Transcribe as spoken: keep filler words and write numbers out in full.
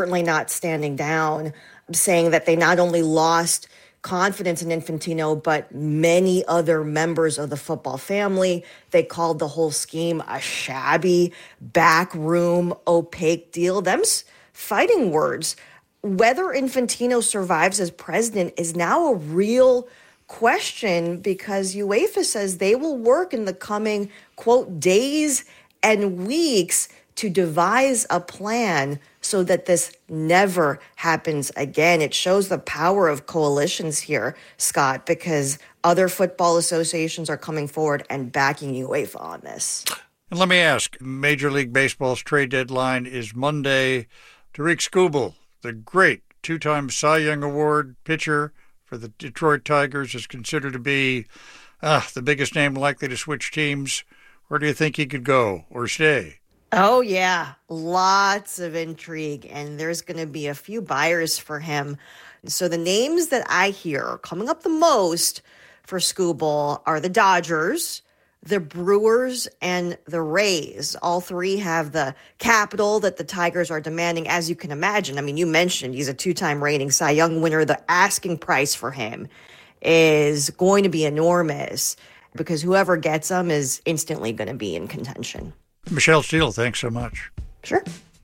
certainly not standing down, saying that they not only lost confidence in Infantino, but many other members of the football family. They called the whole scheme a shabby, backroom, opaque deal. Them's fighting words. Whether Infantino survives as president is now a real question because UEFA says they will work in the coming, quote, days and weeks to devise a plan so that this never happens again. It shows the power of coalitions here, Scott, because other football associations are coming forward and backing UEFA on this. And let me ask, Major League Baseball's trade deadline is Monday. Tarik Skubal, the great two-time Cy Young Award pitcher for the Detroit Tigers, is considered to be uh, the biggest name likely to switch teams. Where do you think he could go or stay? Oh, yeah. Lots of intrigue, and there's going to be a few buyers for him. So the names that I hear coming up the most for Skubal are the Dodgers, the Brewers, and the Rays. All three have the capital that the Tigers are demanding, as you can imagine. I mean, you mentioned he's a two-time reigning Cy Young winner. The asking price for him is going to be enormous because whoever gets him is instantly going to be in contention. Michelle Steele, thanks so much. Sure.